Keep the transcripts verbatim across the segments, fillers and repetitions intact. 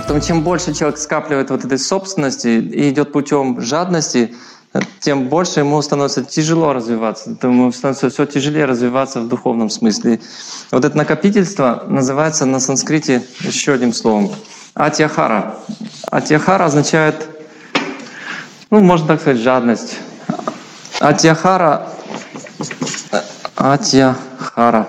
Поэтому чем больше человек скапливает вот этой собственности и идет путем жадности, тем больше ему становится тяжело развиваться, ему становится все тяжелее развиваться в духовном смысле. Вот это накопительство называется на санскрите еще одним словом — атьяхара. Атьяхара означает, ну, можно так сказать, жадность. Атьяхара, атьяхара.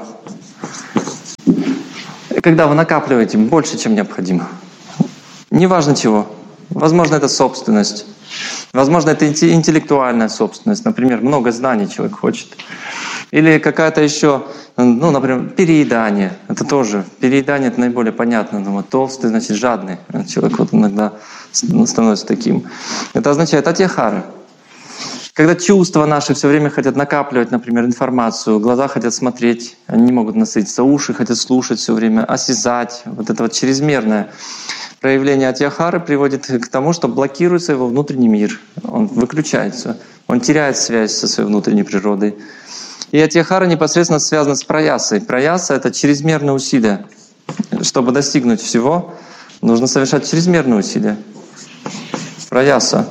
Когда вы накапливаете больше, чем необходимо. Неважно чего. Возможно, это собственность. Возможно, это интеллектуальная собственность. Например, много знаний человек хочет. Или какая-то еще, ну, например, переедание. Это тоже, переедание — это наиболее понятно. Думаю, толстый, значит, жадный. Человек вот иногда становится таким. Это означает атьяхара. Когда чувства наши все время хотят накапливать, например, информацию, глаза хотят смотреть, они не могут насытиться, уши хотят слушать все время, осязать. Вот это вот чрезмерное проявление атьяхары приводит к тому, что блокируется его внутренний мир. Он выключается, он теряет связь со своей внутренней природой. И атьяхара непосредственно связана с праясой. Праяса — это чрезмерные усилия. Чтобы достигнуть всего, нужно совершать чрезмерные усилия. Праяса.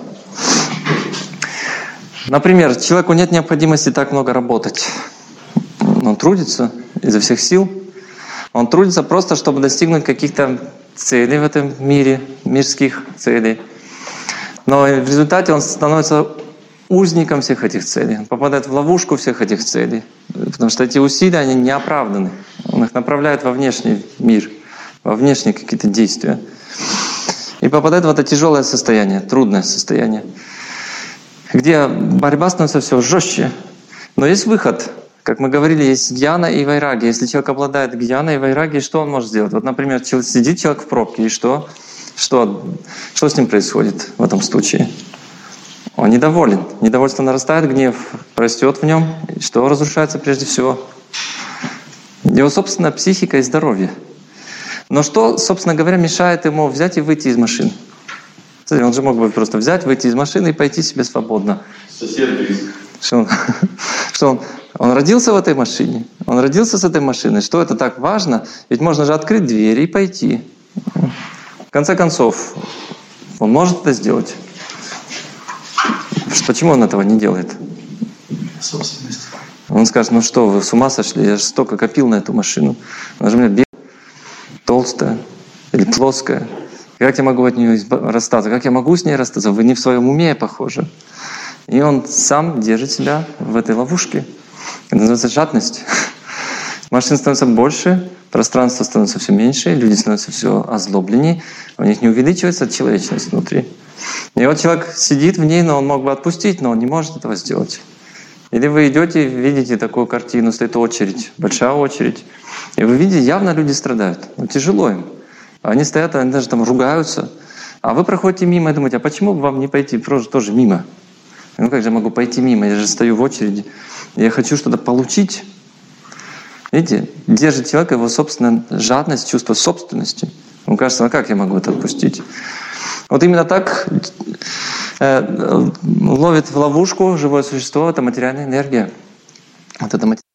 Например, человеку нет необходимости так много работать. Он трудится изо всех сил. Он трудится просто, чтобы достигнуть каких-то целей в этом мире, мирских целей. Но в результате он становится узником всех этих целей. Он попадает в ловушку всех этих целей. Потому что эти усилия, они не оправданы. Он их направляет во внешний мир, во внешние какие-то действия. И попадает в это тяжелое состояние, трудное состояние, где борьба становится все жестче. Но есть выход. Как мы говорили, есть гьяна и вайраги. Если человек обладает гьяной и вайраги, что он может сделать? Вот, например, сидит человек в пробке, и что? Что, что с ним происходит в этом случае? Он недоволен. Недовольство нарастает, гнев растет в нем. И что разрушается прежде всего? Его собственная психика и здоровье. Но что, собственно говоря, мешает ему взять и выйти из машины? Он же мог бы просто взять, выйти из машины и пойти себе свободно. Сосед близко. Что он, что он, он родился в этой машине, он родился с этой машиной. Что это так важно? Ведь можно же открыть двери и пойти. В конце концов, он может это сделать. Почему он этого не делает? Собственность. Он скажет: ну что, вы с ума сошли? Я же столько копил на эту машину. Она же у меня белая, толстая или плоская. Как я могу от нее расстаться? Как я могу с ней расстаться? Вы не в своем уме, похоже. И он сам держит себя в этой ловушке. Это называется жадность. Машин становится больше, пространство становится все меньше, люди становятся все озлобленнее, у них не увеличивается человечность внутри. И вот человек сидит в ней, но он мог бы отпустить, но он не может этого сделать. Или вы идете, видите такую картину, стоит очередь, большая очередь, и вы видите, явно люди страдают. Ну, тяжело им. Они стоят, они даже там ругаются. А вы проходите мимо и думаете: а почему бы вам не пойти просто тоже мимо? Ну как же я могу пойти мимо? Я же стою в очереди. Я хочу что-то получить. Видите, держит человека его собственная жадность, чувство собственности. Ему кажется: а как я могу это отпустить? Вот именно так э, ловит в ловушку живое существо — это материальная энергия. Вот это